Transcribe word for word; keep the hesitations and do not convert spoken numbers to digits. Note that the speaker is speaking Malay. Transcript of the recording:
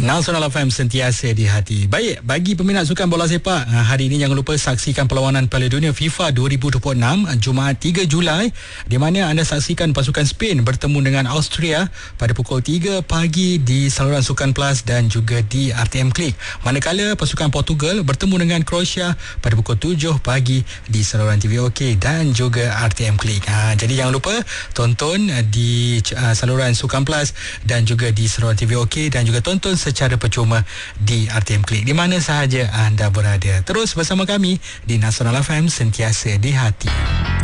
Nasional F M sentiasa di hati. Baik, bagi peminat sukan bola sepak, hari ini jangan lupa saksikan perlawanan Piala Dunia FIFA dua ribu dua puluh enam Jumaat tiga Julai, di mana anda saksikan pasukan Spain bertemu dengan Austria pada pukul tiga pagi di saluran Sukan Plus dan juga di R T M Klik. Manakala pasukan Portugal bertemu dengan Croatia pada pukul tujuh pagi di saluran T V OK dan juga R T M Klik. Ha, jadi jangan lupa tonton di uh, saluran Sukan Plus dan juga di saluran T V OK, dan juga tonton secara percuma di R T M Klik di mana sahaja anda berada. Terus bersama kami di Nasional F M sentiasa di hati.